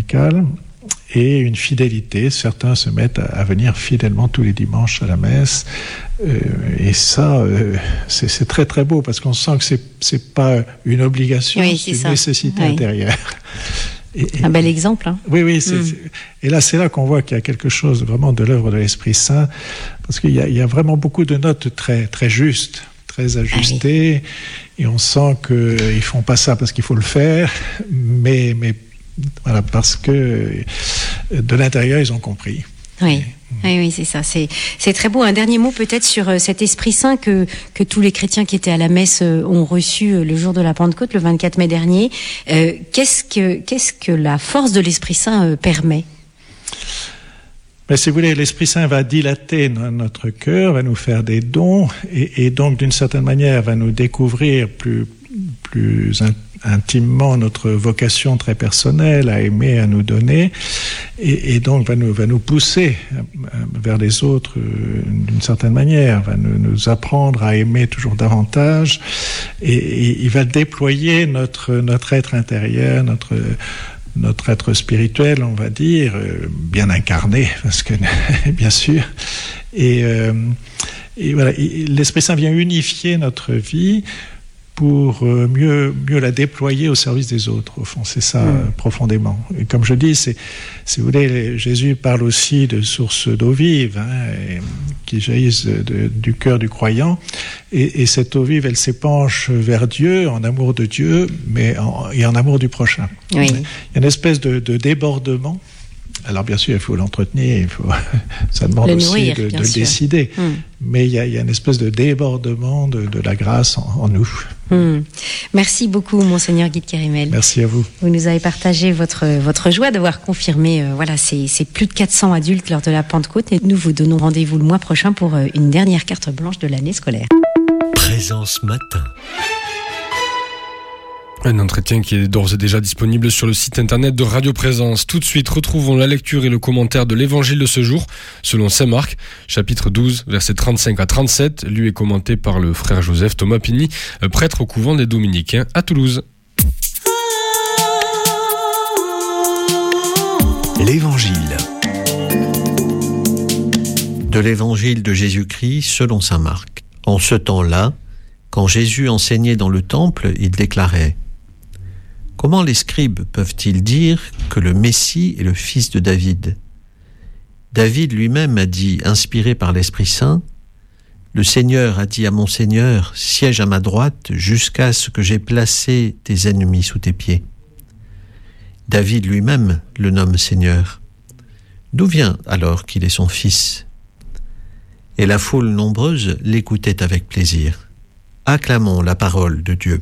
dominicale et une fidélité. Certains se mettent à venir fidèlement tous les dimanches à la messe. Et ça, c'est très très beau parce qu'on sent que c'est pas une obligation, c'est une nécessité intérieure. Un bel exemple. Hein. Oui. Et là, c'est là qu'on voit qu'il y a quelque chose vraiment de l'œuvre de l'Esprit Saint, parce qu'il y a vraiment beaucoup de notes très, très justes, très ajustées, et on sent qu'ils font pas ça parce qu'il faut le faire, mais voilà, parce que de l'intérieur, ils ont compris. Oui, c'est ça. C'est très beau. Un dernier mot peut-être sur cet Esprit Saint que tous les chrétiens qui étaient à la messe ont reçu le jour de la Pentecôte, le 24 mai dernier. Qu'est-ce que la force de l'Esprit Saint permet ? Mais si vous voulez, l'Esprit Saint va dilater notre cœur, va nous faire des dons, et donc d'une certaine manière va nous découvrir plus intimement notre vocation très personnelle à aimer, à nous donner, et donc va nous pousser vers les autres d'une certaine manière, va nous apprendre à aimer toujours davantage, et il va déployer notre être intérieur, notre être spirituel, on va dire, bien incarné, parce que bien sûr, et voilà, l'Esprit Saint vient unifier notre vie pour mieux la déployer au service des autres, au fond, c'est ça profondément. Et comme je dis, si vous voulez, Jésus parle aussi de sources d'eau vive, qui jaillissent du cœur du croyant, et cette eau vive, elle s'épanche vers Dieu, en amour de Dieu, et en amour du prochain. Oui. Il y a une espèce de débordement. Alors bien sûr, il faut l'entretenir, ça demande le aussi nourrir, de le sûr. décider. Mais il y a une espèce de débordement de la grâce en nous. Merci beaucoup, Monseigneur Guy de Kérimel. Merci à vous. Vous nous avez partagé votre joie d'avoir confirmé ces plus de 400 adultes lors de la Pentecôte. Et nous vous donnons rendez-vous le mois prochain pour une dernière carte blanche de l'année scolaire. Présence matin. Un entretien qui est d'ores et déjà disponible sur le site internet de Radio Présence. Tout de suite, retrouvons la lecture et le commentaire de l'évangile de ce jour, selon Saint Marc, chapitre 12, versets 35 à 37, lu et commenté par le frère Joseph Thomas Pigny, prêtre au couvent des Dominicains à Toulouse. L'évangile. De l'évangile de Jésus-Christ selon Saint Marc. En ce temps-là, quand Jésus enseignait dans le temple, il déclarait: Comment les scribes peuvent-ils dire que le Messie est le fils de David ? David lui-même a dit, inspiré par l'Esprit Saint, « Le Seigneur a dit à mon Seigneur, siège à ma droite jusqu'à ce que j'aie placé tes ennemis sous tes pieds. » David lui-même le nomme Seigneur. D'où vient alors qu'il est son fils ? Et la foule nombreuse l'écoutait avec plaisir. Acclamons la parole de Dieu.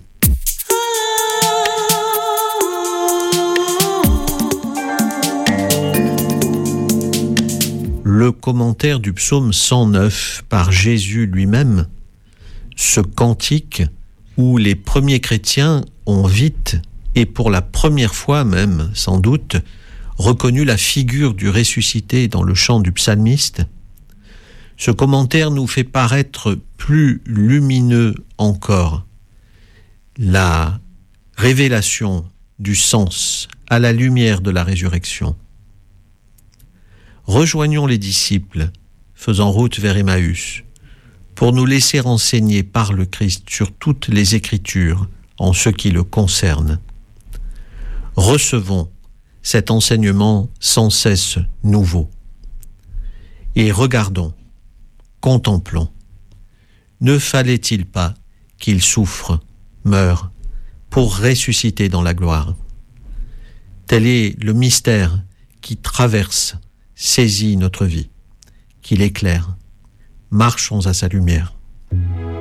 Le commentaire du psaume 109 par Jésus lui-même, ce cantique où les premiers chrétiens ont vite, et pour la première fois même, sans doute, reconnu la figure du ressuscité dans le chant du psalmiste, ce commentaire nous fait paraître plus lumineux encore la révélation du sens à la lumière de la résurrection. Rejoignons les disciples, faisant route vers Emmaüs, pour nous laisser enseigner par le Christ sur toutes les Écritures en ce qui le concerne. Recevons cet enseignement sans cesse nouveau. Et regardons, contemplons. Ne fallait-il pas qu'il souffre, meure, pour ressusciter dans la gloire ? Tel est le mystère qui traverse, saisit notre vie, qu'il éclaire. Marchons à sa lumière.